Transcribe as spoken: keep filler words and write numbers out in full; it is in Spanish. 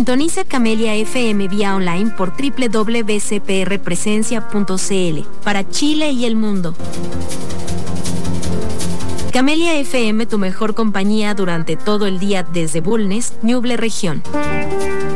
Sintoniza Camelia F M vía online por doble u doble u doble u punto c p r presencia punto c l para Chile y el mundo. Camelia F M, tu mejor compañía durante todo el día desde Bulnes, Ñuble Región.